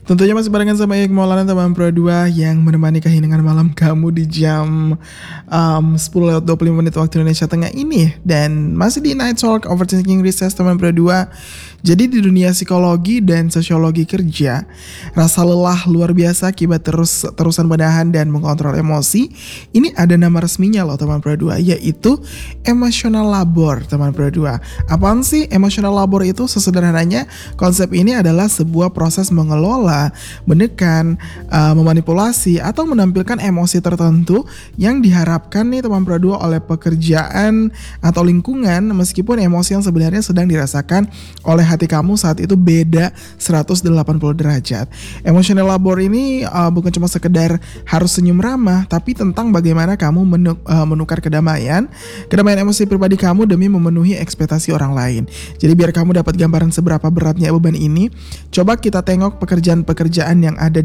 Tentunya masih barengan sama Iqbal Maulana teman Pro 2 yang menemani keheningan malam kamu di jam 10:25 waktu Indonesia Tengah ini. Dan masih di Night Talk Overthinking Recess teman Pro 2. Jadi di dunia psikologi dan sosiologi kerja, rasa lelah luar biasa akibat terusan menahan dan mengontrol emosi. Ini ada nama resminya loh teman Pro 2, yaitu emotional labor teman Pro 2. Apaan sih emotional labor itu? Sesederhananya konsep ini adalah sebuah proses mengelola, menekan, memanipulasi atau menampilkan emosi tertentu yang diharapkan nih teman Pro 2 oleh pekerjaan atau lingkungan, meskipun emosi yang sebenarnya sedang dirasakan oleh hati kamu saat itu beda 180 derajat. Emotional labor ini bukan cuma sekedar harus senyum ramah, tapi tentang bagaimana kamu menukar kedamaian emosi pribadi kamu demi memenuhi ekspektasi orang lain. Jadi biar kamu dapat gambaran seberapa beratnya beban ini, coba kita tengok pekerjaan-pekerjaan yang ada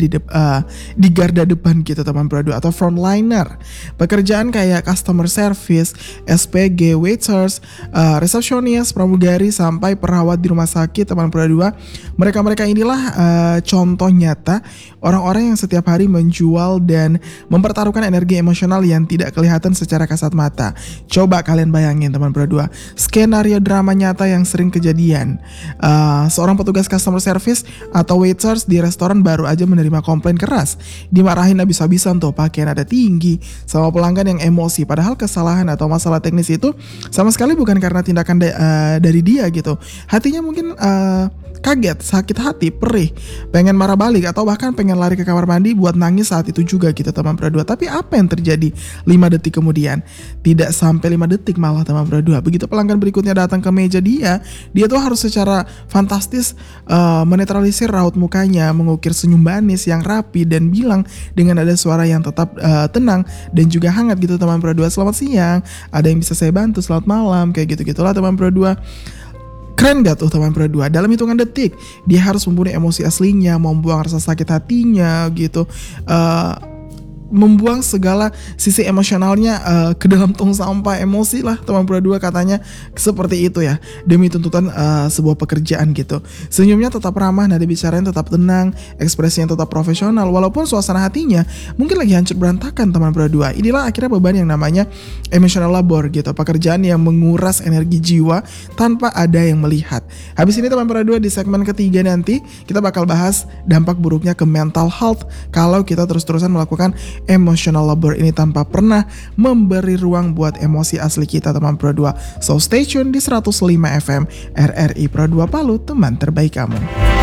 di garda depan gitu teman Pro 2 atau frontliner. Pekerjaan kayak customer service, SPG, waiters, resepsionis, pramugari sampai perawat di rumah sakit teman Pro 2. Mereka-mereka inilah contoh nyata orang-orang yang setiap hari menjual dan mempertaruhkan energi emosional yang tidak kelihatan secara kasat mata. Coba kalian bayangin teman Pro 2, skenario drama nyata yang sering kejadian. Seorang petugas customer service atau waiters di restoran baru aja menerima komplain keras, dimarahin habis-habisan tuh, pakaian ada tinggi, sama pelanggan yang emosi, padahal kesalahan atau masalah teknis itu sama sekali bukan karena tindakan dari dia gitu. Hatinya mungkin kaget, sakit hati, perih, pengen marah balik atau bahkan pengen lari ke kamar mandi buat nangis saat itu juga gitu teman Pro 2. Tapi apa yang terjadi 5 detik kemudian? Tidak sampai 5 detik malah teman Pro 2. Begitu pelanggan berikutnya datang ke meja dia tuh harus secara fantastis menetralisir raut mukanya, mengukir senyum manis yang rapi dan bilang dengan ada suara yang tetap tenang dan juga hangat gitu teman Pro 2. Selamat siang, ada yang bisa saya bantu, selamat malam, kayak gitu-gitulah teman Pro 2. Keren gak tuh teman Pro 2? Dalam hitungan detik dia harus membunuh emosi aslinya, membuang rasa sakit hatinya gitu, membuang segala sisi emosionalnya ke dalam tong sampah emosi lah teman Pro 2, katanya seperti itu ya, demi tuntutan sebuah pekerjaan gitu. Senyumnya tetap ramah, nada bicaranya tetap tenang, ekspresinya tetap profesional walaupun suasana hatinya mungkin lagi hancur berantakan teman Pro 2. Inilah akhirnya beban yang namanya emotional labor gitu, pekerjaan yang menguras energi jiwa tanpa ada yang melihat. Habis ini teman Pro 2 di segmen ketiga nanti kita bakal bahas dampak buruknya ke mental health kalau kita terus-terusan melakukan emotional labor ini tanpa pernah memberi ruang buat emosi asli kita teman Pro 2. So stay tune di 105 FM RRI Pro 2 Palu, teman terbaik kamu.